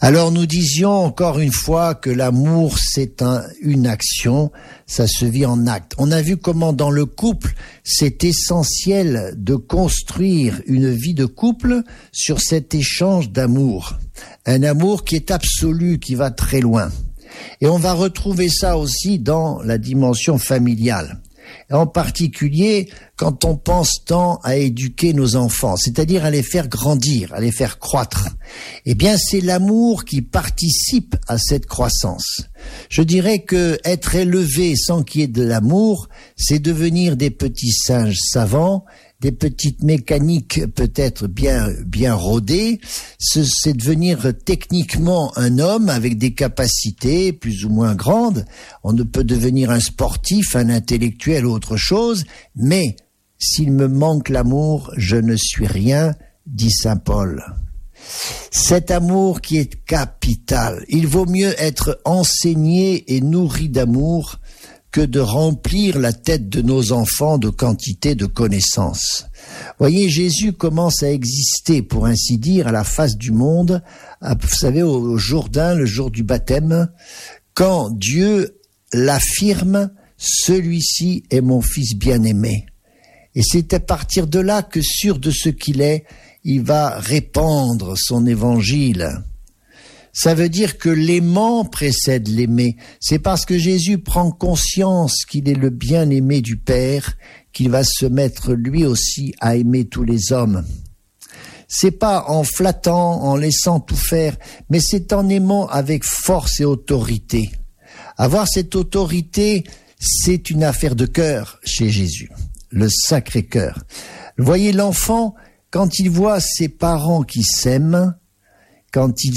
Alors nous disions encore une fois que l'amour c'est une action, ça se vit en acte. On a vu comment dans le couple c'est essentiel de construire une vie de couple sur cet échange d'amour. Un amour qui est absolu, qui va très loin. Et on va retrouver ça aussi dans la dimension familiale. En particulier quand on pense tant à éduquer nos enfants, c'est-à-dire à les faire grandir, à les faire croître. Eh bien, c'est l'amour qui participe à cette croissance. Je dirais que être élevé sans qu'il y ait de l'amour, c'est devenir des petits singes savants, des petites mécaniques peut-être bien rodées, c'est devenir techniquement un homme avec des capacités plus ou moins grandes. On ne peut devenir un sportif, un intellectuel ou autre chose, mais s'il me manque l'amour, je ne suis rien, dit saint Paul. Cet amour qui est capital, il vaut mieux être enseigné et nourri d'amour que de remplir la tête de nos enfants de quantité de connaissances. Voyez, Jésus commence à exister, pour ainsi dire, à la face du monde, vous savez, au Jourdain, le jour du baptême, quand Dieu l'affirme, celui-ci est mon fils bien-aimé. Et c'est à partir de là que, sûr de ce qu'il est, il va répandre son évangile. Ça veut dire que l'aimant précède l'aimé. C'est parce que Jésus prend conscience qu'il est le bien-aimé du Père qu'il va se mettre lui aussi à aimer tous les hommes. C'est pas en flattant, en laissant tout faire, mais c'est en aimant avec force et autorité. Avoir cette autorité, c'est une affaire de cœur chez Jésus, le Sacré-Cœur. Voyez l'enfant, quand il voit ses parents qui s'aiment, quand il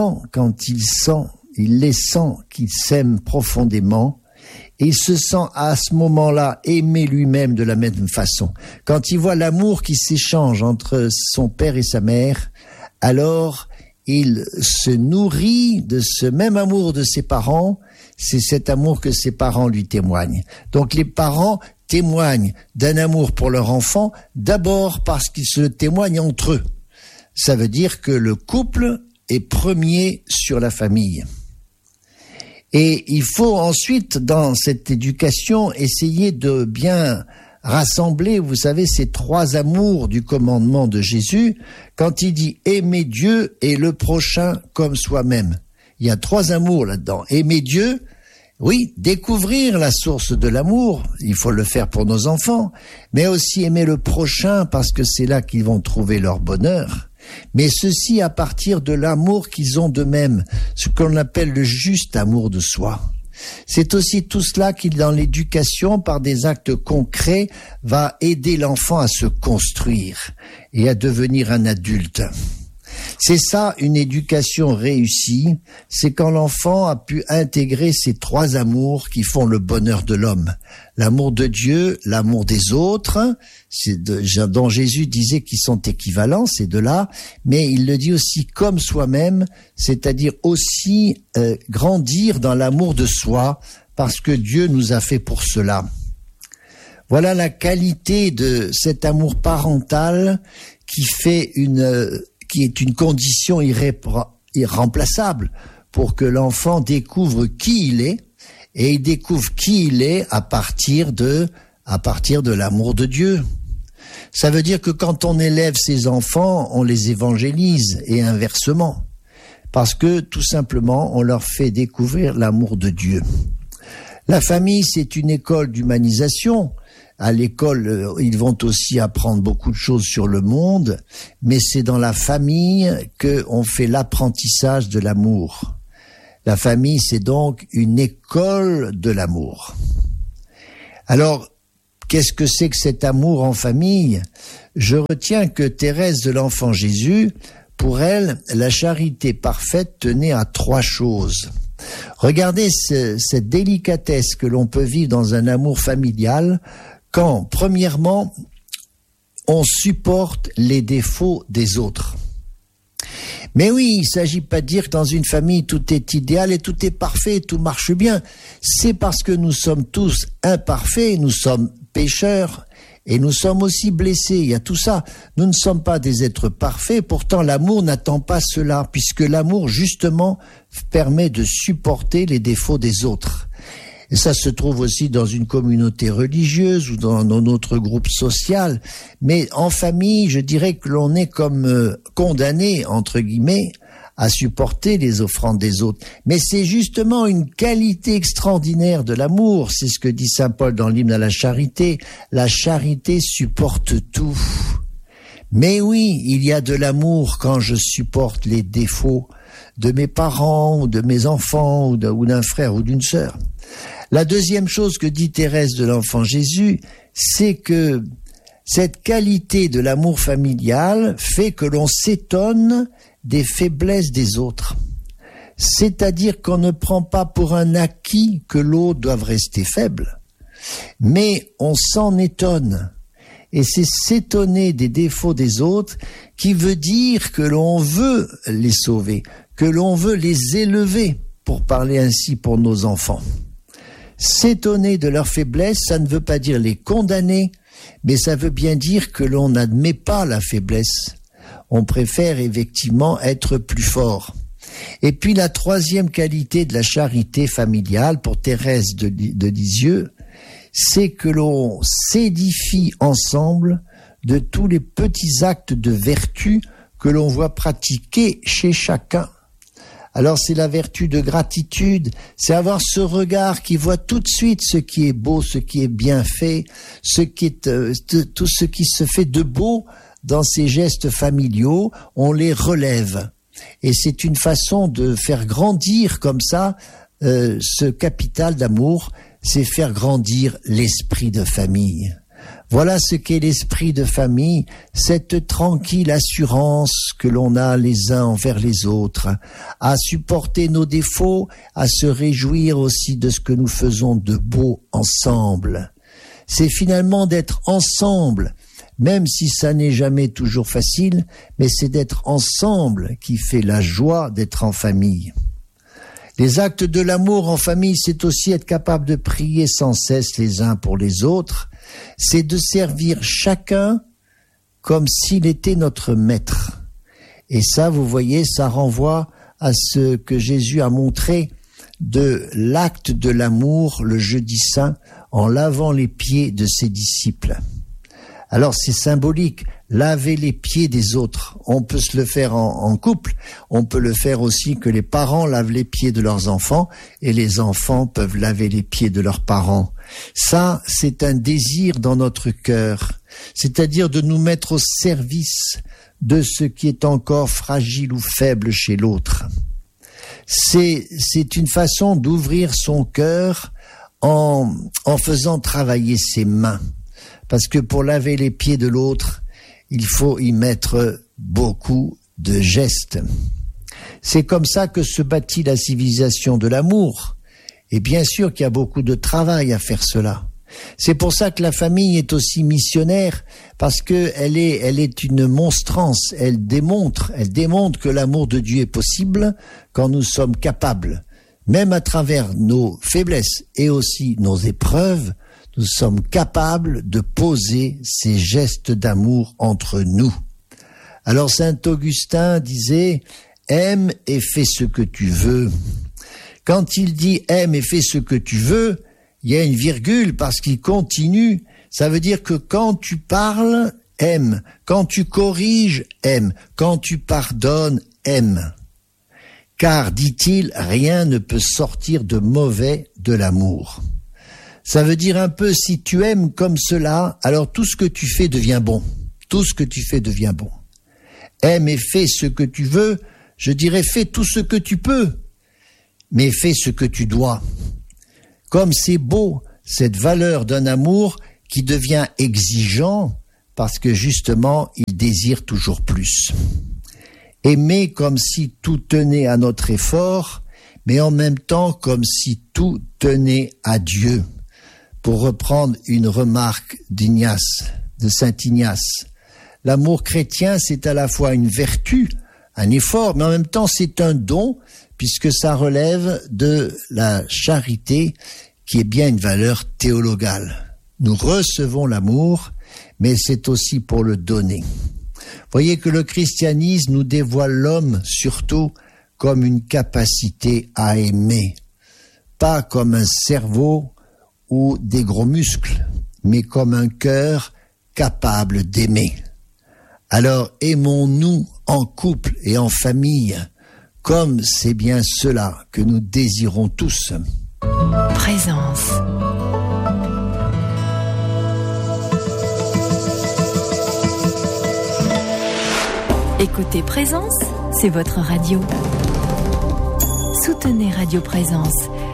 les sent qu'ils s'aiment profondément, et il se sent à ce moment-là aimé lui-même de la même façon. Quand il voit l'amour qui s'échange entre son père et sa mère, alors il se nourrit de ce même amour de ses parents, c'est cet amour que ses parents lui témoignent. Donc les parents témoignent d'un amour pour leur enfant, d'abord parce qu'ils se le témoignent entre eux. Ça veut dire que le couple est premier sur la famille. Et il faut ensuite, dans cette éducation, essayer de bien rassembler, vous savez, ces trois amours du commandement de Jésus, quand il dit aimer Dieu et le prochain comme soi-même. Il y a trois amours là-dedans. Aimer Dieu, oui, découvrir la source de l'amour, il faut le faire pour nos enfants, mais aussi aimer le prochain parce que c'est là qu'ils vont trouver leur bonheur. Mais ceci à partir de l'amour qu'ils ont d'eux-mêmes, ce qu'on appelle le juste amour de soi. C'est aussi tout cela qui, dans l'éducation, par des actes concrets, va aider l'enfant à se construire et à devenir un adulte. C'est ça, une éducation réussie, c'est quand l'enfant a pu intégrer ces trois amours qui font le bonheur de l'homme. L'amour de Dieu, l'amour des autres, dont Jésus disait qu'ils sont équivalents, ces deux-là, mais il le dit aussi comme soi-même, c'est-à-dire aussi grandir dans l'amour de soi, parce que Dieu nous a fait pour cela. Voilà la qualité de cet amour parental qui est une condition irremplaçable pour que l'enfant découvre qui il est, et il découvre qui il est à partir de l'amour de Dieu. Ça veut dire que quand on élève ses enfants, on les évangélise, et inversement, parce que tout simplement on leur fait découvrir l'amour de Dieu. La famille, c'est une école d'humanisation. À l'école, ils vont aussi apprendre beaucoup de choses sur le monde, mais c'est dans la famille qu'on fait l'apprentissage de l'amour. La famille, c'est donc une école de l'amour. Alors, qu'est-ce que c'est que cet amour en famille ? Je retiens que Thérèse de l'Enfant Jésus, pour elle, la charité parfaite tenait à trois choses. Regardez cette délicatesse que l'on peut vivre dans un amour familial, quand, premièrement, on supporte les défauts des autres. Mais oui, il ne s'agit pas de dire que dans une famille, tout est idéal et tout est parfait et tout marche bien. C'est parce que nous sommes tous imparfaits, nous sommes pécheurs, Et nous sommes aussi blessés, il y a tout ça. Nous ne sommes pas des êtres parfaits, pourtant l'amour n'attend pas cela, puisque l'amour, justement, permet de supporter les défauts des autres. Et ça se trouve aussi dans une communauté religieuse ou dans notre groupe social. Mais en famille, je dirais que l'on est comme condamné, entre guillemets, à supporter les offrandes des autres. Mais c'est justement une qualité extraordinaire de l'amour. C'est ce que dit saint Paul dans l'hymne à la charité. La charité supporte tout. Mais oui, il y a de l'amour quand je supporte les défauts de mes parents ou de mes enfants ou d'un frère ou d'une sœur. La deuxième chose que dit Thérèse de l'Enfant Jésus, c'est que cette qualité de l'amour familial fait que l'on s'étonne des faiblesses des autres. C'est-à-dire qu'on ne prend pas pour un acquis que l'autre doive rester faible, mais on s'en étonne. Et c'est s'étonner des défauts des autres qui veut dire que l'on veut les sauver, que l'on veut les élever, pour parler ainsi pour nos enfants. S'étonner de leurs faiblesses, ça ne veut pas dire les condamner, mais ça veut bien dire que l'on n'admet pas la faiblesse. On préfère effectivement être plus fort. Et puis la troisième qualité de la charité familiale pour Thérèse de Lisieux, c'est que l'on s'édifie ensemble de tous les petits actes de vertu que l'on voit pratiquer chez chacun. Alors c'est la vertu de gratitude, c'est avoir ce regard qui voit tout de suite ce qui est beau, ce qui est bien fait, tout ce qui se fait de beau dans ces gestes familiaux, on les relève. Et c'est une façon de faire grandir comme ça ce capital d'amour, c'est faire grandir l'esprit de famille. Voilà ce qu'est l'esprit de famille, cette tranquille assurance que l'on a les uns envers les autres, à supporter nos défauts, à se réjouir aussi de ce que nous faisons de beau ensemble. C'est finalement d'être ensemble, même si ça n'est jamais toujours facile, mais c'est d'être ensemble qui fait la joie d'être en famille. Les actes de l'amour en famille, c'est aussi être capable de prier sans cesse les uns pour les autres, c'est de servir chacun comme s'il était notre maître. Et ça, vous voyez, ça renvoie à ce que Jésus a montré de l'acte de l'amour le jeudi saint en lavant les pieds de ses disciples. Alors c'est symbolique, laver les pieds des autres. On peut se le faire en couple, on peut le faire aussi que les parents lavent les pieds de leurs enfants et les enfants peuvent laver les pieds de leurs parents. Ça, c'est un désir dans notre cœur, c'est-à-dire de nous mettre au service de ce qui est encore fragile ou faible chez l'autre. C'est une façon d'ouvrir son cœur en faisant travailler ses mains. Parce que pour laver les pieds de l'autre, il faut y mettre beaucoup de gestes. C'est comme ça que se bâtit la civilisation de l'amour. Et bien sûr qu'il y a beaucoup de travail à faire cela. C'est pour ça que la famille est aussi missionnaire, parce que elle est une monstrance. Elle démontre que l'amour de Dieu est possible quand nous sommes capables, même à travers nos faiblesses et aussi nos épreuves, nous sommes capables de poser ces gestes d'amour entre nous. Alors saint Augustin disait « Aime et fais ce que tu veux ». Quand il dit « aime et fais ce que tu veux », il y a une virgule parce qu'il continue. Ça veut dire que quand tu parles, aime. Quand tu corriges, aime. Quand tu pardonnes, aime. Car, dit-il, rien ne peut sortir de mauvais de l'amour. Ça veut dire un peu, si tu aimes comme cela, alors tout ce que tu fais devient bon. Tout ce que tu fais devient bon. Aime et fais ce que tu veux, je dirais fais tout ce que tu peux, mais fais ce que tu dois. Comme c'est beau, cette valeur d'un amour qui devient exigeant, parce que justement, il désire toujours plus. Aimer comme si tout tenait à notre effort, mais en même temps comme si tout tenait à Dieu. Pour reprendre une remarque d'Ignace, de saint Ignace, l'amour chrétien, c'est à la fois une vertu, un effort, mais en même temps c'est un don, puisque ça relève de la charité, qui est bien une valeur théologale. Nous recevons l'amour, mais c'est aussi pour le donner. Voyez que le christianisme nous dévoile l'homme surtout comme une capacité à aimer, pas comme un cerveau ou des gros muscles, mais comme un cœur capable d'aimer. Alors aimons-nous en couple et en famille, comme c'est bien cela que nous désirons tous. Présence. Écoutez Présence, c'est votre radio. Soutenez Radio Présence,